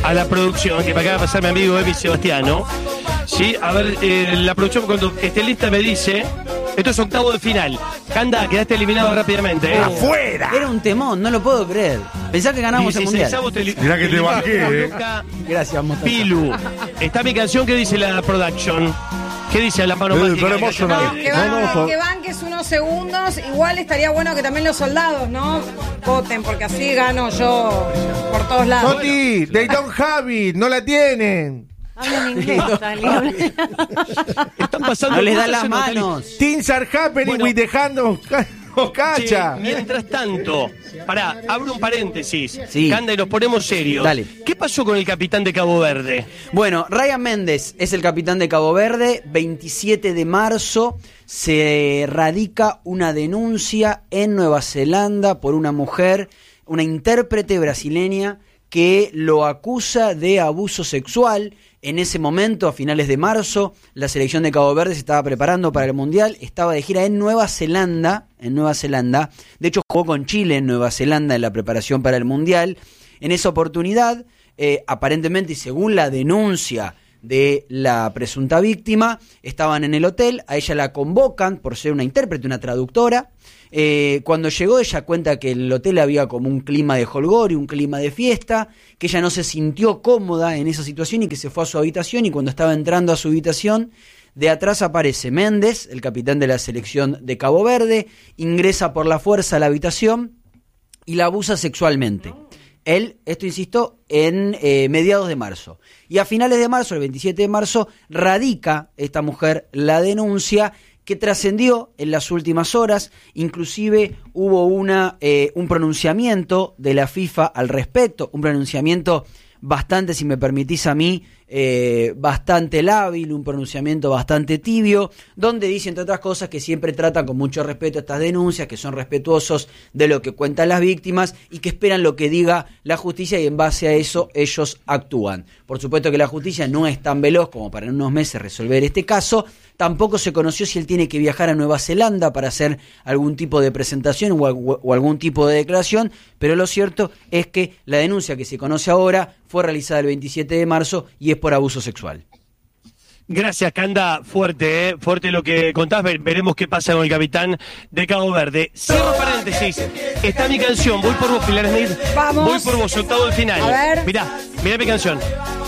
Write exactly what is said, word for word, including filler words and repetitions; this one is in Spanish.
a la producción, que me acaba de pasar mi amigo Emi Sebastiano. Sí, a ver, eh, la producción cuando esté lista me dice, esto es octavo de final. Canda, quedaste eliminado rápidamente. ¿eh? ¡Afuera! Era un temón, no lo puedo creer. Pensá que ganamos el mundial. Te Mirá que te bajé, eh. Gracias, Mostaza. Pilu. Está mi canción, ¿qué dice la production? ¿Qué dice la mano Eh, mágica? son emocionales. No, que van, No, no, son- que van, que es unos segundos. Igual estaría bueno que también los soldados, ¿no? Voten, porque así gano yo por todos lados. Noti, they don't have it, no la tienen. Hablen inglés, Charlie. hablen- Están pasando No les da cosas las en Notari. manos. Things are happening Bueno. with the hand of, of Cacha. Che, mientras tanto, pará, abro un paréntesis. Sí. Canda, y nos ponemos serios. Dale. ¿Qué pasó con el capitán de Cabo Verde? Bueno, Ryan Méndez es el capitán de Cabo Verde. veintisiete de marzo se radica una denuncia en Nueva Zelanda por una mujer, una intérprete brasileña, que lo acusa de abuso sexual. En ese momento, a finales de marzo, la selección de Cabo Verde se estaba preparando para el Mundial, estaba de gira en Nueva Zelanda, en Nueva Zelanda. De hecho, jugó con Chile en Nueva Zelanda en la preparación para el Mundial. En esa oportunidad, eh, aparentemente y según la denuncia de la presunta víctima, estaban en el hotel, a ella la convocan por ser una intérprete, una traductora. Eh, cuando llegó, ella cuenta que el hotel había como un clima de jolgorio, un clima de fiesta, que ella no se sintió cómoda en esa situación y que se fue a su habitación, y cuando estaba entrando a su habitación, de atrás aparece Méndez, el capitán de la selección de Cabo Verde, ingresa por la fuerza a la habitación y la abusa sexualmente. Él, esto insisto, en eh, mediados de marzo. Y a finales de marzo, el veintisiete de marzo, radica esta mujer la denuncia, que trascendió en las últimas horas. Inclusive hubo una eh, un pronunciamiento de la FIFA al respecto, un pronunciamiento bastante, si me permitís a mí, eh, bastante lábil, un pronunciamiento bastante tibio, donde dice, entre otras cosas, que siempre tratan con mucho respeto estas denuncias, que son respetuosos de lo que cuentan las víctimas y que esperan lo que diga la justicia, y en base a eso ellos actúan. Por supuesto que la justicia no es tan veloz como para en unos meses resolver este caso. Tampoco se conoció si él tiene que viajar a Nueva Zelanda para hacer algún tipo de presentación o, o algún tipo de declaración, pero lo cierto es que la denuncia que se conoce ahora fue realizada el veintisiete de marzo y es por abuso sexual. Gracias, Canda. Fuerte, ¿eh? Fuerte lo que contás. Ver- veremos qué pasa con el capitán de Cabo Verde. Cierro paréntesis. Está mi canción. Voy por vos, Pilar Smith. Vamos. Voy por vos, octavo del final. A ver. Mirá, mirá mi canción.